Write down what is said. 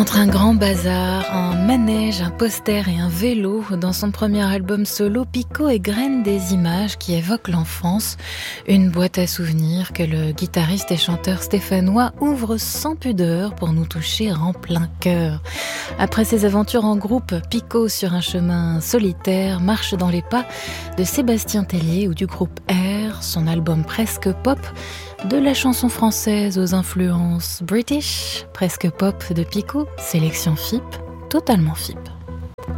Entre un grand bazar, un manège, un poster et un vélo, dans son premier album solo, Pico égrène des images qui évoquent l'enfance, une boîte à souvenirs que le guitariste et chanteur stéphanois ouvre sans pudeur pour nous toucher en plein cœur. Après ses aventures en groupe, Pico, sur un chemin solitaire, marche dans les pas de Sébastien Tellier ou du groupe R, son album presque pop, de la chanson française aux influences british, presque pop de Pico, sélection FIP, totalement FIP.